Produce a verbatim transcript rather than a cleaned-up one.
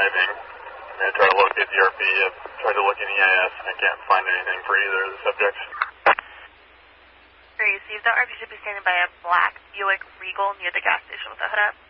driving. I'm going to try to locate the R P. I've tried to look in E I S and I can't find anything for either of the subjects. Three, so the R P should be standing by a black Buick Regal near the gas station with the hood up.